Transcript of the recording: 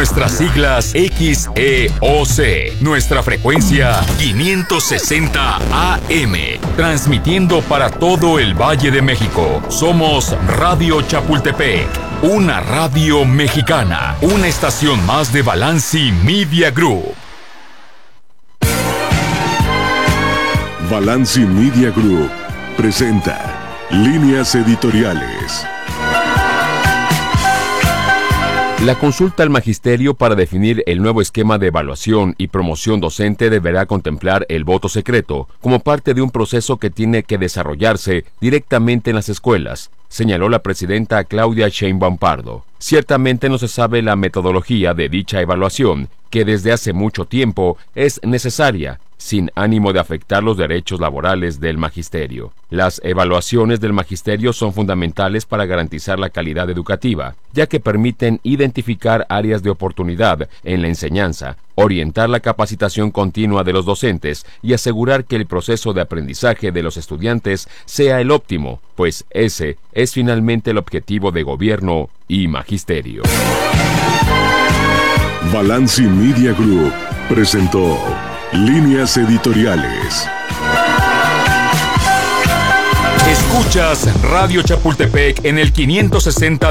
nuestras siglas XEOC. Nuestra frecuencia 560 AM. Transmitiendo para todo el Valle de México. Somos Radio Chapultepec, una radio mexicana. Una estación más de Balanci Media Group. Balanci Media Group presenta Líneas Editoriales. La consulta al magisterio para definir el nuevo esquema de evaluación y promoción docente deberá contemplar el voto secreto como parte de un proceso que tiene que desarrollarse directamente en las escuelas, señaló la presidenta Claudia Sheinbaum Pardo. Ciertamente no se sabe la metodología de dicha evaluación, que desde hace mucho tiempo es necesaria, sin ánimo de afectar los derechos laborales del magisterio. Las evaluaciones del magisterio son fundamentales para garantizar la calidad educativa, ya que permiten identificar áreas de oportunidad en la enseñanza, orientar la capacitación continua de los docentes y asegurar que el proceso de aprendizaje de los estudiantes sea el óptimo, pues ese es finalmente el objetivo de gobierno y magisterio. Balanci Media Group presentó Líneas Editoriales. Escuchas Radio Chapultepec en el 560